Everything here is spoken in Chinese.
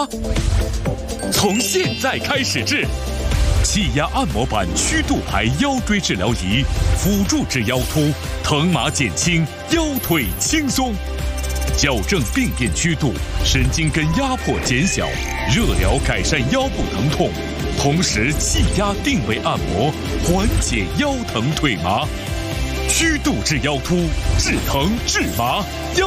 从现在开始治。气压按摩板曲度牌腰椎治疗仪，辅助治腰突，疼麻减轻，腰腿轻松，矫正病变曲度，神经根压迫减小，热疗改善腰部疼痛，同时气压定位按摩，缓解腰疼腿麻，曲度治腰突，治疼治麻。